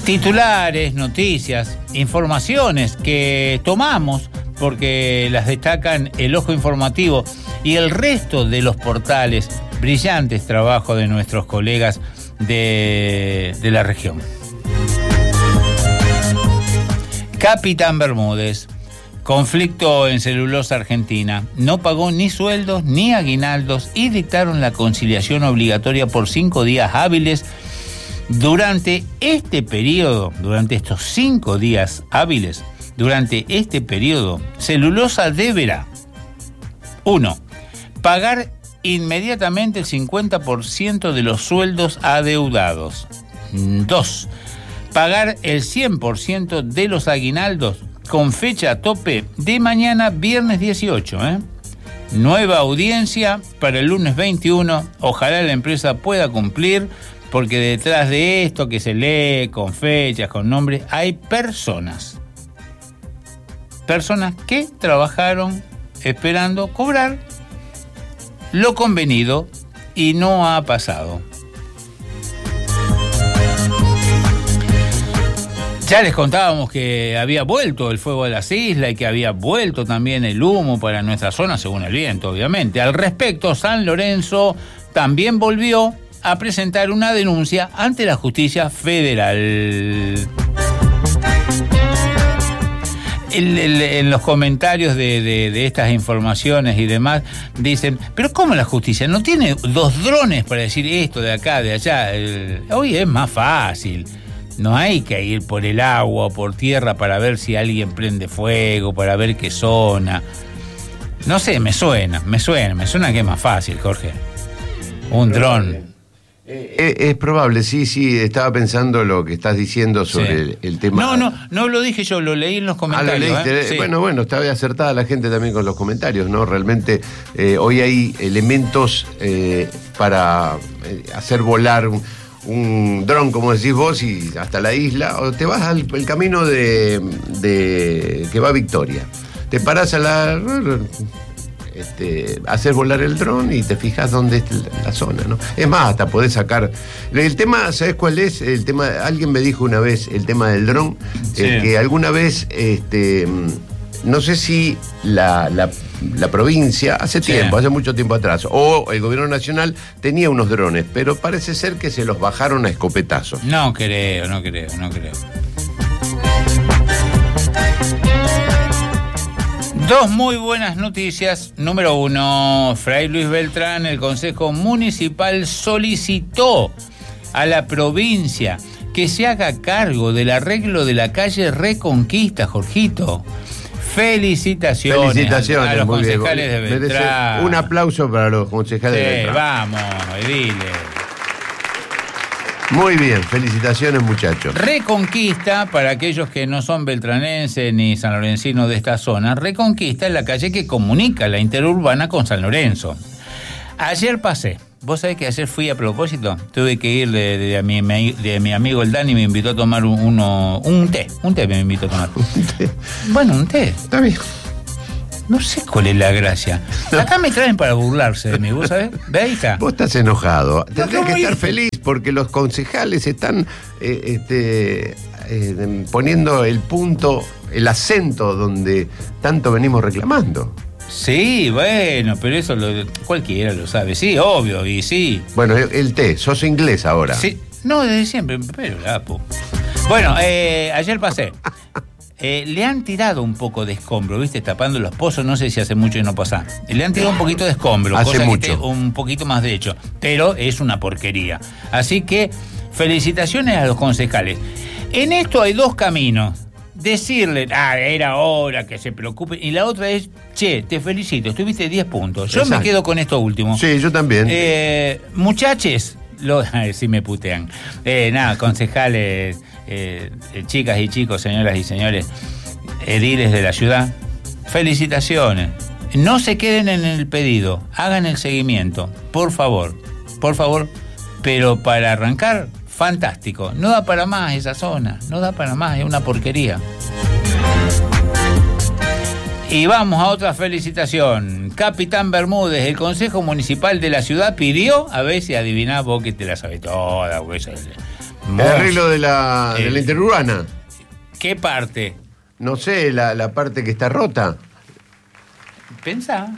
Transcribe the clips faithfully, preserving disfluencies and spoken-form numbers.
Titulares, noticias, informaciones que tomamos porque las destacan El Ojo Informativo y el resto de los portales. Brillantes trabajo de nuestros colegas de, de la región. Capitán Bermúdez. Conflicto en Celulosa Argentina. No pagó ni sueldos ni aguinaldos y dictaron la conciliación obligatoria por cinco días hábiles. Durante este periodo, durante estos cinco días hábiles, durante este periodo, Celulosa deberá: uno. Pagar inmediatamente el cincuenta por ciento de los sueldos adeudados. dos. Pagar el cien por ciento de los aguinaldos con fecha tope de mañana, viernes dieciocho. ¿eh? Nueva audiencia para el lunes veintiuno. Ojalá la empresa pueda cumplir, porque detrás de esto que se lee con fechas, con nombres, hay personas. Personas que trabajaron esperando cobrar lo convenido y no ha pasado. Ya les contábamos que había vuelto el fuego de las islas y que había vuelto también el humo para nuestra zona, según el viento, obviamente. Al respecto, San Lorenzo también volvió a presentar una denuncia ante la justicia federal. El, el, en los comentarios de, de, de estas informaciones y demás dicen, pero ¿cómo la justicia no tiene dos drones para decir esto de acá, de allá? El, hoy es más fácil. No hay que ir por el agua o por tierra para ver si alguien prende fuego, para ver qué zona. No sé, me suena, me suena, me suena que es más fácil, Jorge. Un dron. Eh, es probable, sí, sí, estaba pensando lo que estás diciendo sobre sí. el, el tema. No, no, no lo dije yo, lo leí en los comentarios. Ah, lo leíste. ¿eh? Sí. Bueno, bueno, estaba acertada la gente también con los comentarios, ¿no? Realmente eh, hoy hay elementos eh, para eh, hacer volar un, un dron, como decís vos, y hasta la isla, o te vas al el camino de, de que va a Victoria. Te parás a la... Este, hacer volar el dron y te fijas dónde es la zona, ¿no? Es más, hasta podés sacar... El tema, ¿sabés cuál es? El tema, alguien me dijo una vez el tema del dron, sí. eh, que alguna vez, este, no sé si la, la, la provincia, hace sí. tiempo, hace mucho tiempo atrás, o el gobierno nacional tenía unos drones, pero parece ser que se los bajaron a escopetazos. No creo, no creo, no creo. Dos muy buenas noticias. Número uno, Fray Luis Beltrán, el Consejo Municipal solicitó a la provincia que se haga cargo del arreglo de la calle Reconquista, Jorgito. Felicitaciones, Felicitaciones a los muy concejales bien. de Beltrán. Merece un aplauso para los concejales sí, de Beltrán. Vamos, ediles. Muy bien, felicitaciones, muchachos. Reconquista, para aquellos que no son beltranenses ni sanlorencinos de esta zona, Reconquista es la calle que comunica la interurbana con San Lorenzo. Ayer pasé, vos sabés que ayer fui a propósito, tuve que ir de, de, de, mi, de mi amigo el Dani, me invitó a tomar un, uno, un té, un té me invitó a tomar. ¿Un té? Bueno, un té. Está bien. No sé cuál es la gracia. Acá me traen para burlarse de mí, ¿vos sabés? ¿Ve ahí está? Vos estás enojado. Tendrías que estar feliz porque los concejales están eh, este, eh, poniendo el punto, el acento donde tanto venimos reclamando. Sí, bueno, pero eso lo, cualquiera lo sabe. Sí, obvio, y sí. Bueno, el, el té, sos inglés ahora. Sí, no, desde siempre, pero lapo. Bueno, eh, ayer pasé. Eh, le han tirado un poco de escombro, ¿viste? Tapando los pozos, no sé si hace mucho que no pasa. Le han tirado un poquito de escombro, hace cosa mucho. que esté un poquito más de hecho, pero es una porquería. Así que felicitaciones a los concejales. En esto hay dos caminos. Decirle, ah, era hora que se preocupen, y la otra es, che, te felicito, estuviste diez puntos. Yo Exacto. me quedo con esto último. Sí, yo también. Eh, muchaches, lo, ay, sí me putean. Eh, nada, concejales... Eh, chicas y chicos, señoras y señores, ediles de la ciudad, felicitaciones. No se queden en el pedido, hagan el seguimiento, por favor, por favor. Pero para arrancar, fantástico. No da para más esa zona, no da para más, es una porquería. Y vamos a otra felicitación. Capitán Bermúdez, el Consejo Municipal de la ciudad pidió, a ver si adivinás vos que te la sabés toda, güey. El arreglo de la, el, de la interurbana. ¿Qué parte? No sé, la, la parte que está rota. Pensá.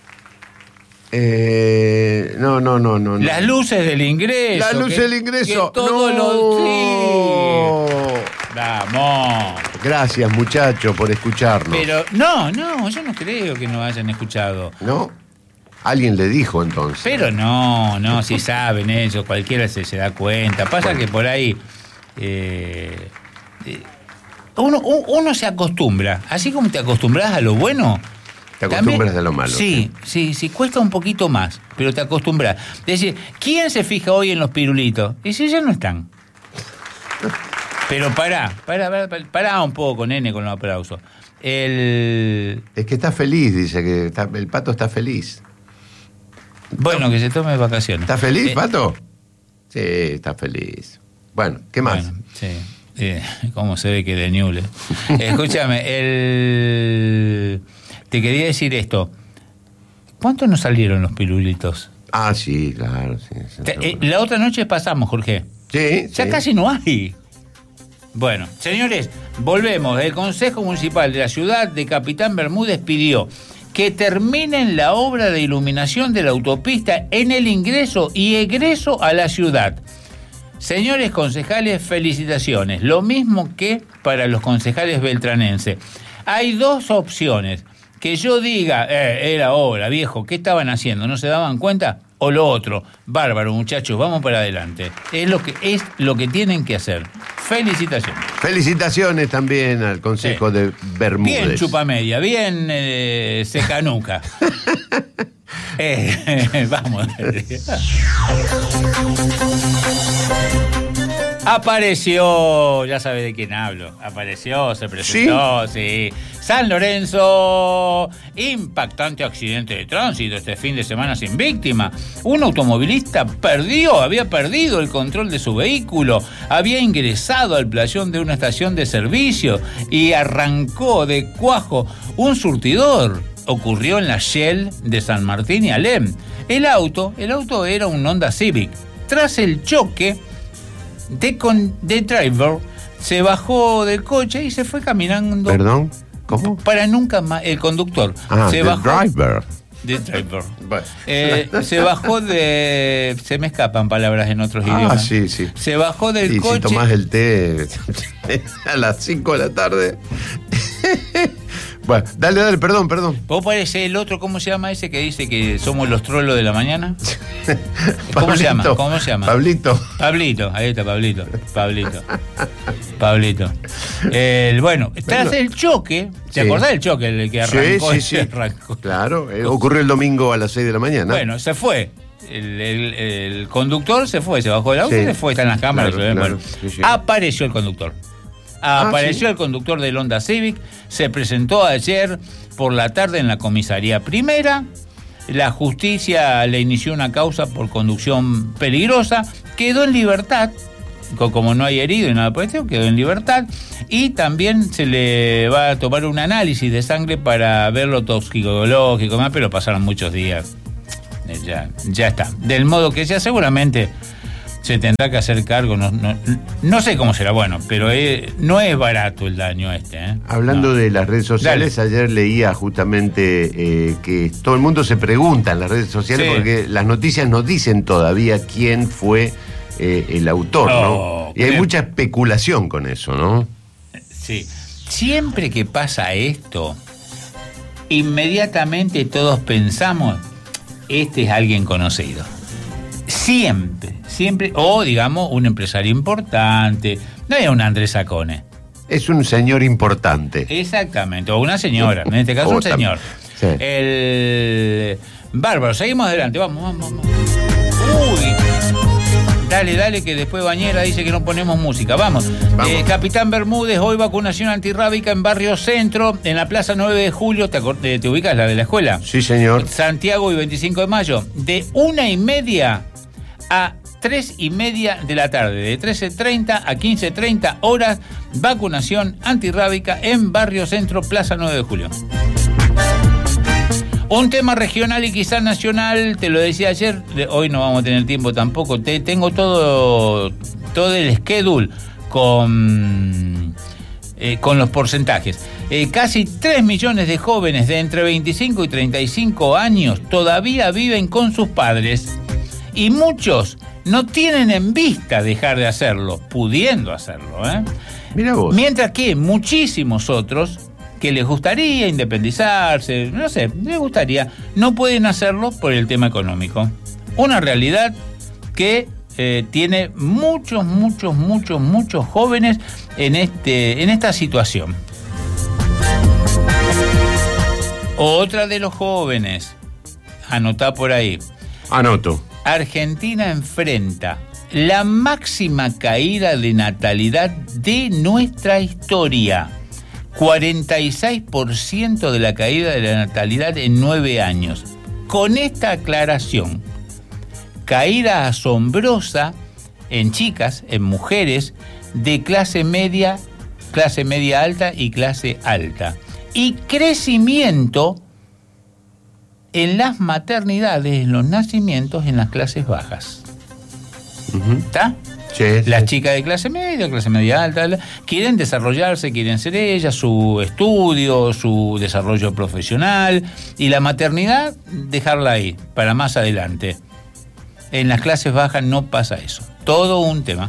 Eh, no, no, no, no. Las luces del ingreso. Las luces que, del ingreso. Que todo no. lo... Sí. Vamos. Gracias, muchachos, por escucharnos. Pero, no, no, yo no creo que nos hayan escuchado. ¿No? Alguien le dijo entonces. Pero no, no, si saben ellos, cualquiera se, se da cuenta. Pasa bueno. que por ahí eh, eh, uno, uno se acostumbra. Así como te acostumbras a lo bueno, te acostumbras también, a lo malo. Sí, sí, sí, cuesta un poquito más, pero te acostumbras. Es decir, ¿quién se fija hoy en los pirulitos? Y si ya no están. Pero pará, pará, pará, pará un poco, nene, con los aplausos. El... Es que está feliz, dice que está, el Pato está feliz. Bueno, que se tome vacaciones. ¿Está feliz, eh, Pato? Sí, está feliz. Bueno, ¿qué más? Bueno, sí. Eh, ¿Cómo se ve que de Ñuble? Escúchame, el... te quería decir esto. ¿Cuántos nos salieron los pirulitos? Ah, sí, claro. Sí, sí, eh, la otra noche pasamos, Jorge. Sí, Ya sí. casi no hay. Bueno, señores, volvemos. El Consejo Municipal de la ciudad de Capitán Bermúdez pidió que terminen la obra de iluminación de la autopista en el ingreso y egreso a la ciudad. Señores concejales, felicitaciones. Lo mismo que para los concejales beltranenses. Hay dos opciones. Que yo diga, eh, era obra, viejo, ¿qué estaban haciendo? ¿No se daban cuenta? O lo otro, bárbaro, muchachos, vamos para adelante. Es lo que, es lo que tienen que hacer. Felicitaciones. Felicitaciones también al Consejo sí. de Bermúdez. Bien chupamedia, bien eh, secanuca. eh, vamos. Apareció, ya sabe de quién hablo. Apareció, se presentó, sí. sí. San Lorenzo, impactante accidente de tránsito este fin de semana sin víctima. Un automovilista perdió, había perdido el control de su vehículo, había ingresado al playón de una estación de servicio y arrancó de cuajo un surtidor. Ocurrió en la Shell de San Martín y Alem. El auto, el auto era un Honda Civic. Tras el choque, The, con, the driver se bajó del coche y se fue caminando. ¿Perdón? ¿Cómo? Para nunca más. El conductor. Ah, se the bajó, driver. The driver. Bueno. Eh, se bajó de... Se me escapan palabras en otros ah, idiomas. Ah, sí, sí. Se bajó del y coche... Y si tomás el té a las cinco de la tarde... Bueno, dale, dale, perdón, perdón. ¿Vos parece el otro, cómo se llama ese que dice que somos los trolos de la mañana? ¿Cómo Pablito, se llama? ¿Cómo se llama? Pablito. Pablito, ahí está Pablito. Pablito. Pablito. El, bueno, tras bueno, el choque, ¿te sí. acordás del choque el que arrancó? Sí, sí, sí. Arrancó. Claro, eh, ocurrió el domingo a las seis de la mañana. Bueno, se fue. El, el, el conductor se fue, se bajó del auto sí. y se fue, está en las cámaras. Claro, bueno, claro, sí, sí. Apareció el conductor. Apareció ah, ¿sí? el conductor del Honda Civic, se presentó ayer por la tarde en la comisaría primera. La justicia le inició una causa por conducción peligrosa, quedó en libertad, como no hay herido y nada por el estilo, quedó en libertad, y también se le va a tomar un análisis de sangre para ver lo toxicológico, más, pero pasaron muchos días. Ya, ya está. Del modo que ya seguramente se tendrá que hacer cargo, no, no, no sé cómo será, bueno, pero es, no es barato el daño este. ¿eh? Hablando no. de las redes sociales, Dale. ayer leía justamente eh, que todo el mundo se pregunta en las redes sociales sí. porque las noticias no dicen todavía quién fue eh, el autor, oh, ¿no? Y hay mucha especulación con eso, ¿no? Sí. Siempre que pasa esto, inmediatamente todos pensamos, este es alguien conocido. Siempre, siempre, o digamos un empresario importante, no es un Andrés Sacone. Es un señor importante. Exactamente, o una señora, en este caso un señor. Sí. El bárbaro, seguimos adelante, vamos, vamos, vamos. Uy, dale, dale, que después Bañera dice que no ponemos música, vamos. vamos. Eh, Capitán Bermúdez, hoy vacunación antirrábica en Barrio Centro, en la Plaza nueve de julio, ¿te, te, te ubicas la de la escuela? Sí, señor. Santiago y veinticinco de mayo, de una y media a tres y media de la tarde, de trece treinta a quince treinta horas, vacunación antirrábica en Barrio Centro, Plaza nueve de julio. Un tema regional y quizás nacional, te lo decía ayer, hoy no vamos a tener tiempo tampoco, te, tengo todo todo el schedule con, eh, con los porcentajes. Eh, casi tres millones de jóvenes de entre veinticinco y treinta y cinco años todavía viven con sus padres y muchos no tienen en vista dejar de hacerlo, pudiendo hacerlo, ¿eh? Mira vos. Mientras que muchísimos otros que les gustaría independizarse, no sé, les gustaría, no pueden hacerlo por el tema económico. Una realidad que eh, tiene muchos, muchos, muchos, muchos jóvenes en, este, en esta situación. Otra de los jóvenes, anotá por ahí. Anoto. Argentina enfrenta la máxima caída de natalidad de nuestra historia. cuarenta y seis por ciento de la caída de la natalidad en nueve años. Con esta aclaración, caída asombrosa en chicas, en mujeres de clase media, clase media alta y clase alta. Y crecimiento en las maternidades, en los nacimientos, en las clases bajas. ¿Está? Sí, Las sí. chicas de clase media, clase media alta, quieren desarrollarse, quieren ser ellas, su estudio, su desarrollo profesional, y la maternidad, dejarla ahí, para más adelante. En las clases bajas no pasa eso. Todo un tema.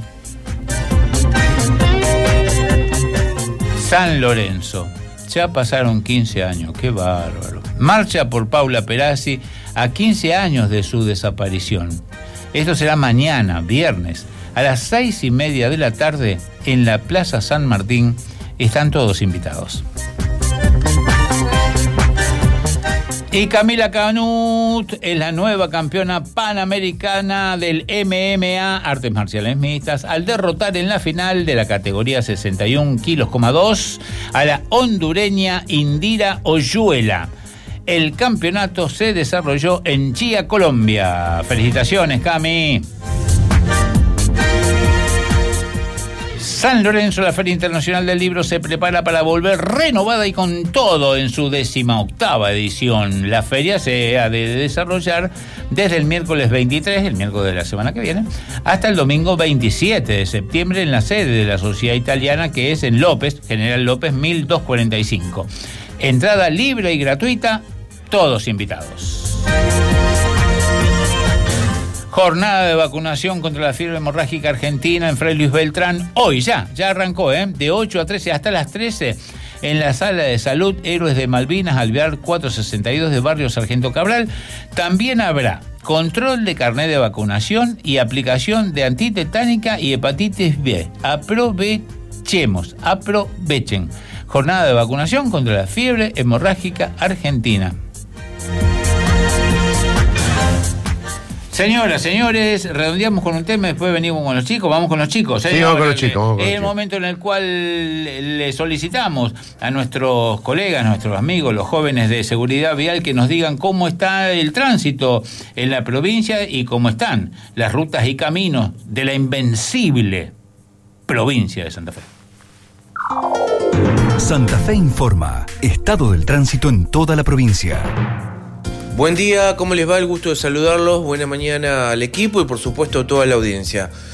San Lorenzo. Ya pasaron quince años, qué bárbaro. Marcha por Paula Perazzi a quince años de su desaparición. Esto será mañana, viernes, a las seis y media de la tarde, en la Plaza San Martín. Están todos invitados. Y Camila Canut es la nueva campeona panamericana del M M A, artes marciales mixtas, al derrotar en la final de la categoría sesenta y un kilos, dos a la hondureña Indira Oyuela. El campeonato se desarrolló en Chía, Colombia. Felicitaciones, Cami. San Lorenzo, la Feria Internacional del Libro, se prepara para volver renovada y con todo en su décima octava edición. La feria se ha de desarrollar desde el miércoles veintitrés, el miércoles de la semana que viene, hasta el domingo veintisiete de septiembre en la sede de la Sociedad Italiana, que es en López, General López mil doscientos cuarenta y cinco. Entrada libre y gratuita, todos invitados. Jornada de vacunación contra la fiebre hemorrágica argentina en Fray Luis Beltrán. Hoy ya, ya arrancó, ¿eh? De ocho a trece hasta las trece en la Sala de Salud Héroes de Malvinas, Alvear cuatrocientos sesenta y dos de Barrio Sargento Cabral. También habrá control de carnet de vacunación y aplicación de antitetánica y hepatitis B. Aprovechemos, aprovechen. Jornada de vacunación contra la fiebre hemorrágica argentina. Señoras, señores, redondeamos con un tema, después venimos con los chicos, vamos con los chicos. ¿eh? Sí, vamos con los chicos. Vamos con es los el chicos. momento en el cual le solicitamos a nuestros colegas, nuestros amigos, los jóvenes de seguridad vial, que nos digan cómo está el tránsito en la provincia y cómo están las rutas y caminos de la invencible provincia de Santa Fe. Santa Fe informa. Estado del tránsito en toda la provincia. Buen día, ¿cómo les va? El gusto de saludarlos. Buena mañana al equipo y por supuesto a toda la audiencia.